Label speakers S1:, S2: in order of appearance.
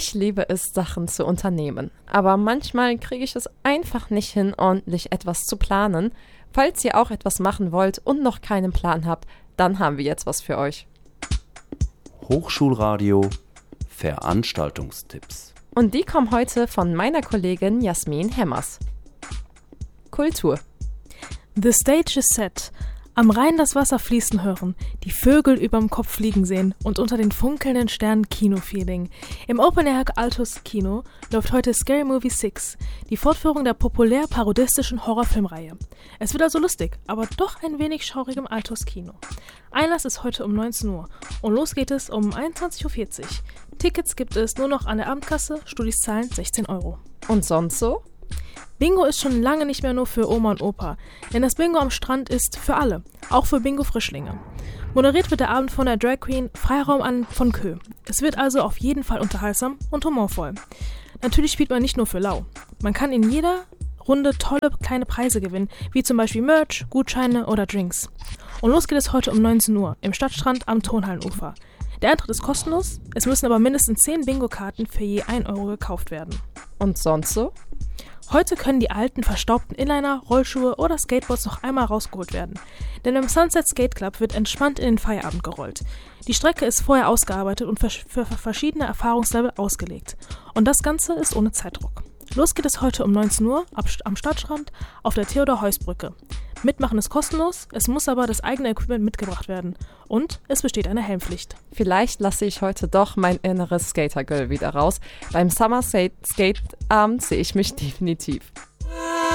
S1: Ich liebe es, Sachen zu unternehmen, aber manchmal kriege ich es einfach nicht hin, ordentlich etwas zu planen. Falls ihr auch etwas machen wollt und noch keinen Plan habt, dann haben wir jetzt was für euch.
S2: Hochschulradio Veranstaltungstipps.
S1: Und die kommen heute von meiner Kollegin Jasmin Hemmers. Kultur.
S3: The stage is set. Am Rhein das Wasser fließen hören, die Vögel überm Kopf fliegen sehen und unter den funkelnden Sternen Kino-Feeling. Im Open-Air Altus Kino läuft heute Scary Movie 6, die Fortführung der populär-parodistischen Horrorfilmreihe. Es wird also lustig, aber doch ein wenig schaurig im Altus Kino. Einlass ist heute um 19 Uhr und los geht es um 21.40 Uhr. Tickets gibt es nur noch an der Abendkasse, Studis zahlen 16 €.
S1: Und sonst so?
S3: Bingo ist schon lange nicht mehr nur für Oma und Opa, denn das Bingo am Strand ist für alle, auch für Bingo-Frischlinge. Moderiert wird der Abend von der Drag Queen Freiraum an von Kö. Es wird also auf jeden Fall unterhaltsam und humorvoll. Natürlich spielt man nicht nur für lau. Man kann in jeder Runde tolle kleine Preise gewinnen, wie zum Beispiel Merch, Gutscheine oder Drinks. Und los geht es heute um 19 Uhr im Stadtstrand am Turnhallenufer. Der Eintritt ist kostenlos, es müssen aber mindestens 10 Bingo-Karten für je 1 € gekauft werden.
S1: Und sonst so?
S3: Heute können die alten, verstaubten Inliner, Rollschuhe oder Skateboards noch einmal rausgeholt werden. Denn im Sunset Skate Club wird entspannt in den Feierabend gerollt. Die Strecke ist vorher ausgearbeitet und für verschiedene Erfahrungslevel ausgelegt. Und das Ganze ist ohne Zeitdruck. Los geht es heute um 19 Uhr am Stadtstrand auf der Theodor-Heuss-Brücke. Mitmachen ist kostenlos, es muss aber das eigene Equipment mitgebracht werden. Und es besteht eine Helmpflicht.
S1: Vielleicht lasse ich heute doch mein inneres Skater-Girl wieder raus. Beim Summer Skate Abend sehe ich mich definitiv.